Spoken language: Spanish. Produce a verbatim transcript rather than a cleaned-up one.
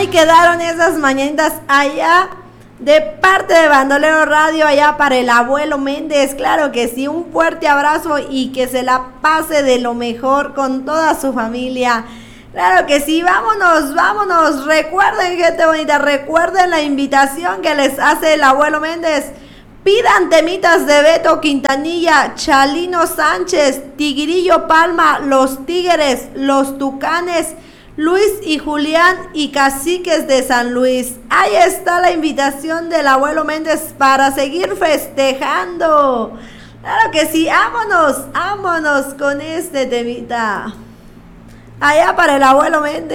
ahí quedaron esas mañanitas allá de parte de Bandolero Radio, allá para el abuelo Méndez. Claro que sí, un fuerte abrazo y que se la pase de lo mejor con toda su familia. Claro que sí, vámonos, vámonos. Recuerden, gente bonita, recuerden la invitación que les hace el abuelo Méndez. Pidan temitas de Beto Quintanilla, Chalino Sánchez, Tigrillo Palma, Los Tigres, Los Tucanes, Luis y Julián y Caciques de San Luis. Ahí está la invitación del abuelo Méndez para seguir festejando. Claro que sí, vámonos, vámonos con este temita. Allá para el abuelo Méndez.